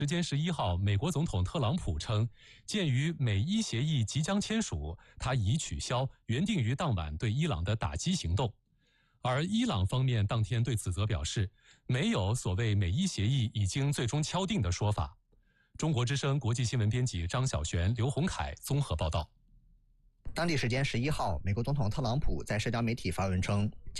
时间11号，美国总统特朗普称，鉴于美伊协议即将签署，他已取消原定于当晚对伊朗的打击行动。而伊朗方面当天对此则表示，没有所谓美伊协议已经最终敲定的说法。中国之声国际新闻编辑张晓璇、刘洪凯综合报道。 当地时间11号，美国总统特朗普在社交媒体发文称，